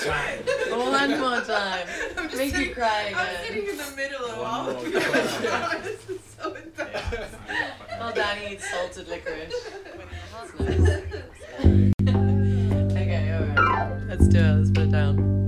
time. One more time. Make you cry again. I'm sitting in the middle of all of you. This is so intense. Well, Danny eats salted licorice. Okay, alright. Let's do it. Let's put it down.